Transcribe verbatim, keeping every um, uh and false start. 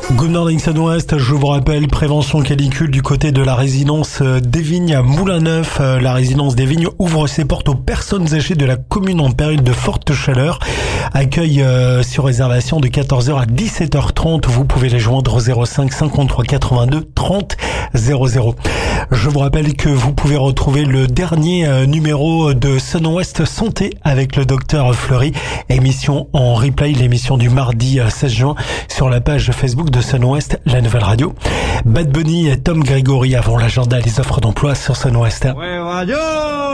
Good morning Sun-Ouest, je vous rappelle, prévention canicule du côté de la résidence des Vignes à Moulin-Neuf. La résidence des Vignes ouvre ses portes aux personnes âgées de la commune en période de forte chaleur. Accueil euh, sur réservation de quatorze heures à dix-sept heures trente. Vous pouvez les joindre au zéro cinq cinquante-trois quatre-vingt-deux trente zéro zéro. Je vous rappelle que vous pouvez retrouver le dernier euh, numéro de Sun-Ouest Santé avec le docteur Fleury. Émission en replay, l'émission du mardi seize juin sur la page Facebook de Sun-Ouest, la nouvelle radio. Bad Bunny et Tom Gregory avant l'agenda, les offres d'emploi sur Sun-Ouest. Ouais, radio.